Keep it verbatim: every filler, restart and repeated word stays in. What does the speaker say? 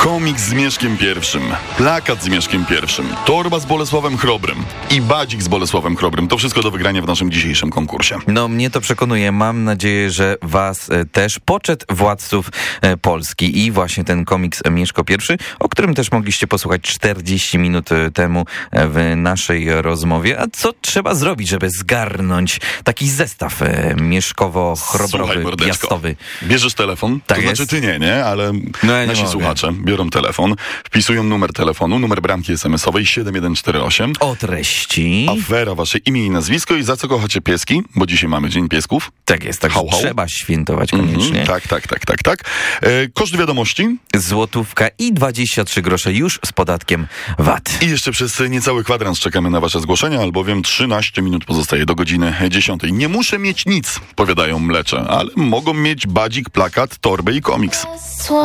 Komiks z Mieszkiem Pierwszym, plakat z Mieszkiem Pierwszym, torba z Bolesławem Chrobrym i badzik z Bolesławem Chrobrym. To wszystko do wygrania w naszym dzisiejszym konkursie. No, mnie to przekonuje. Mam nadzieję, że was e, też. Poczet władców e, Polski i właśnie ten komiks Mieszko Pierwszy, o którym też mogliście posłuchać czterdzieści minut temu e, w naszej rozmowie. A co trzeba zrobić, żeby zgarnąć taki zestaw e, mieszkowo-chrobrowy, piastowy? Bierzesz telefon, Tak to jest. znaczy ty nie, nie? Ale No ja nie nasi mogę. słuchacze biorą telefon, wpisują numer telefonu, numer bramki es em es owej siedem jeden cztery osiem. O treści. Afera, wasze imię i nazwisko i za co kochacie pieski, bo dzisiaj mamy Dzień Piesków. Tak jest, tak Hał, hał. trzeba świętować koniecznie. Mhm, tak, tak, tak, tak, tak. E, koszt wiadomości Złotówka i dwadzieścia trzy grosze już z podatkiem V A T. i jeszcze przez niecały kwadrans czekamy na wasze zgłoszenia, albowiem trzynaście minut pozostaje do godziny dziesiątej. Nie muszę mieć nic, powiadają mlecze, ale mogą mieć badzik, plakat, torbę i komiks.